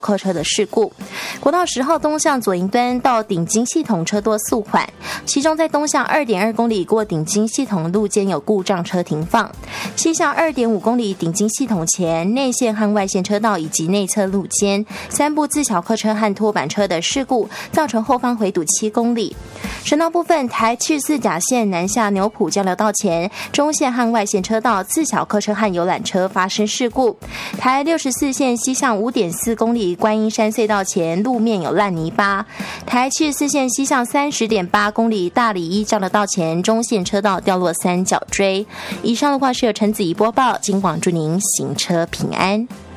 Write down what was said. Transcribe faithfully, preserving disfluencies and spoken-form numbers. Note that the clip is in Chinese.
客车的事故。国道十号东向左营端到顶金系统车多速缓，其中在东向 二点二公里过顶金系统路肩有故障车停放，西向 二点五公里顶金系统前内线和外线车道以及内侧路肩三部自小客车和拖板车的事故，造成后方回堵七公里。省道部分，台七十四甲线南下牛埔交流道前中线和外线车道自小客车和游览车发生事故。台六十四线西向 五点四公里观音山隧道前路面有烂泥巴。台七十四线西向 三十点八公里大里一交流道前中线车道掉落三角锥。以上的话是由陈子怡播报，金广祝您行车平安。